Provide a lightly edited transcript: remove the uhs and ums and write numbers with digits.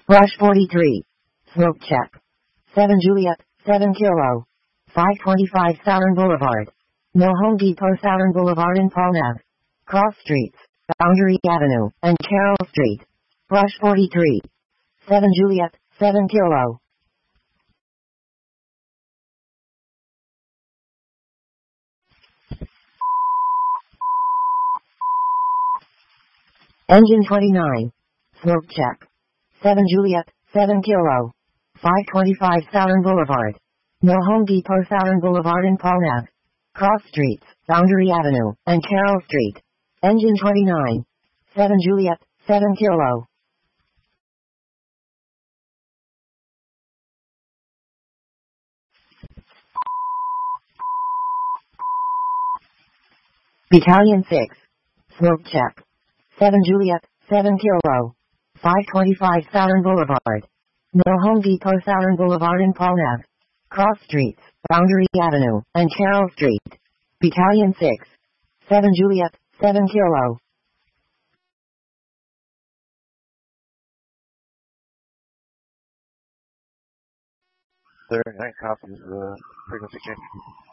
Rush 43. Smoke check. 7 Juliet, 7 Kilo. 525 Southern Boulevard. No Home Depot Southern Boulevard in Palm Ave. Cross Streets, Boundary Avenue, and Carroll Street. Rush 43. 7 Juliet, 7 Kilo. Engine 29. Smoke check. 7 Juliet, 7 Kilo. 525 Southern Boulevard. No Home Depot Southern Boulevard in Palm Ave. Cross Streets, Boundary Avenue, and Carroll Street. Engine 29. 7 Juliet, 7 Kilo. Battalion 6. Smoke check. 7 Juliet, 7 Kilo. 525 Southern Boulevard. No Home Depot Southern Boulevard in Palm Ave. Cross Streets, Boundary Avenue, and Carroll Street. Battalion 6. 7 Juliet, 7 Kilo. Third, 9 copies, frequency change.